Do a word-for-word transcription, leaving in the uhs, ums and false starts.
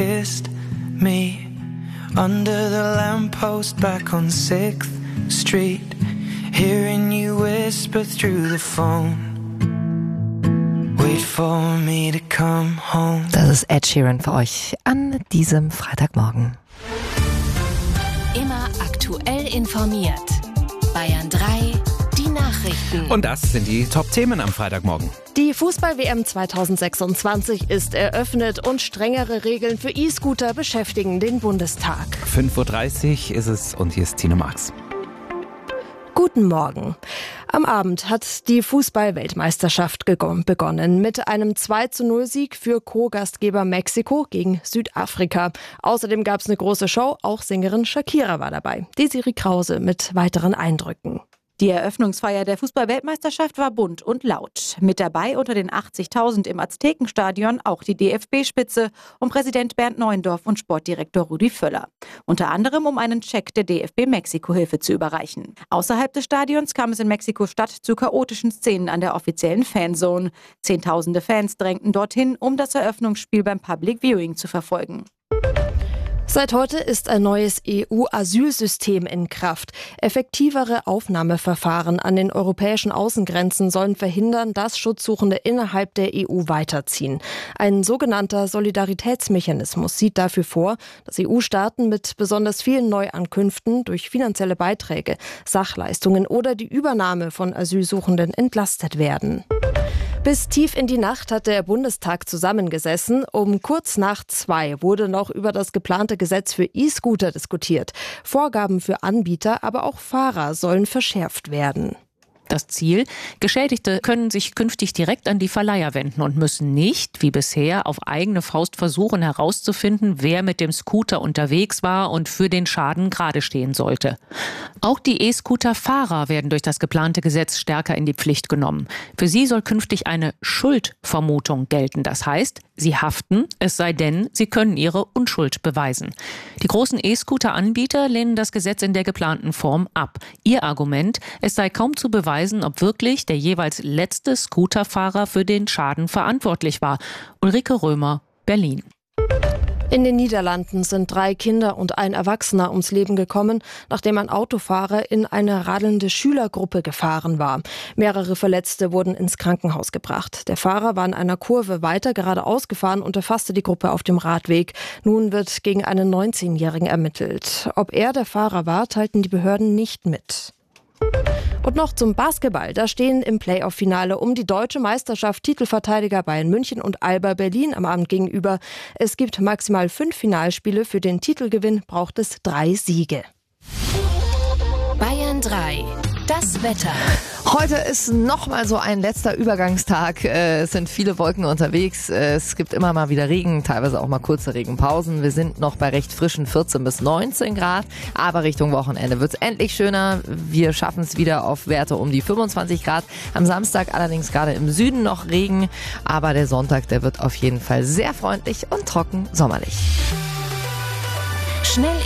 kissed me under the lamppost back on sixth Street, hearing you whisper through the phone. Wait for me to come home. Das ist Ed Sheeran für euch an diesem Freitagmorgen. Immer aktuell informiert. Bayern drei, die Nachrichten. Und das sind die Top-Themen am Freitagmorgen. Die Fußball-W M zweitausendsechsundzwanzig ist eröffnet und strengere Regeln für E-Scooter beschäftigen den Bundestag. fünf Uhr dreißig ist es und hier ist Tino Marx. Guten Morgen. Am Abend hat die Fußball-Weltmeisterschaft begonnen mit einem zwei zu null Sieg für Co-Gastgeber Mexiko gegen Südafrika. Außerdem gab es eine große Show, auch Sängerin Shakira war dabei. Desiree Krause mit weiteren Eindrücken. Die Eröffnungsfeier der Fußball-Weltmeisterschaft war bunt und laut. Mit dabei unter den achtzigtausend im Aztekenstadion auch die D F B-Spitze um Präsident Bernd Neuendorf und Sportdirektor Rudi Völler. Unter anderem, um einen Scheck der D F B-Mexiko-Hilfe zu überreichen. Außerhalb des Stadions kam es in Mexiko-Stadt zu chaotischen Szenen an der offiziellen Fanzone. Zehntausende Fans drängten dorthin, um das Eröffnungsspiel beim Public Viewing zu verfolgen. Seit heute ist ein neues E U-Asylsystem in Kraft. Effektivere Aufnahmeverfahren an den europäischen Außengrenzen sollen verhindern, dass Schutzsuchende innerhalb der E U weiterziehen. Ein sogenannter Solidaritätsmechanismus sieht dafür vor, dass E U-Staaten mit besonders vielen Neuankünften durch finanzielle Beiträge, Sachleistungen oder die Übernahme von Asylsuchenden entlastet werden. Bis tief in die Nacht hat der Bundestag zusammengesessen. Um kurz nach zwei wurde noch über das geplante Gesetz für E-Scooter diskutiert. Vorgaben für Anbieter, aber auch Fahrer sollen verschärft werden. Das Ziel: Geschädigte können sich künftig direkt an die Verleiher wenden und müssen nicht, wie bisher, auf eigene Faust versuchen herauszufinden, wer mit dem Scooter unterwegs war und für den Schaden gerade stehen sollte. Auch die E-Scooter-Fahrer werden durch das geplante Gesetz stärker in die Pflicht genommen. Für sie soll künftig eine Schuldvermutung gelten. Das heißt, sie haften, es sei denn, sie können ihre Unschuld beweisen. Die großen E-Scooter-Anbieter lehnen das Gesetz in der geplanten Form ab. Ihr Argument: Es sei kaum zu beweisen, ob wirklich der jeweils letzte Scooterfahrer für den Schaden verantwortlich war. Ulrike Römer, Berlin. In den Niederlanden sind drei Kinder und ein Erwachsener ums Leben gekommen, nachdem ein Autofahrer in eine radelnde Schülergruppe gefahren war. Mehrere Verletzte wurden ins Krankenhaus gebracht. Der Fahrer war in einer Kurve weiter geradeaus gefahren und erfasste die Gruppe auf dem Radweg. Nun wird gegen einen neunzehnjährigen ermittelt. Ob er der Fahrer war, teilten die Behörden nicht mit. Und noch zum Basketball. Da stehen im Playoff-Finale um die deutsche Meisterschaft Titelverteidiger Bayern München und Alba Berlin am Abend gegenüber. Es gibt maximal fünf Finalspiele. Für den Titelgewinn braucht es drei Siege. Bayern drei. Das Wetter. Heute ist noch mal so ein letzter Übergangstag. Es sind viele Wolken unterwegs. Es gibt immer mal wieder Regen, teilweise auch mal kurze Regenpausen. Wir sind noch bei recht frischen vierzehn bis neunzehn Grad. Aber Richtung Wochenende wird es endlich schöner. Wir schaffen es wieder auf Werte um die fünfundzwanzig Grad. Am Samstag allerdings gerade im Süden noch Regen. Aber der Sonntag, der wird auf jeden Fall sehr freundlich und trocken sommerlich. Schnell